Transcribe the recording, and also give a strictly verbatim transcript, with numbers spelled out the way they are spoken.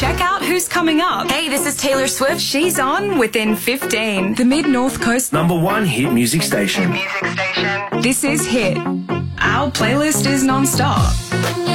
Check out who's coming up. Hey, this is Taylor Swift. She's on within fifteen. The Mid-North Coast number one hit music station. Music station. This is Hit. Our playlist is non-stop.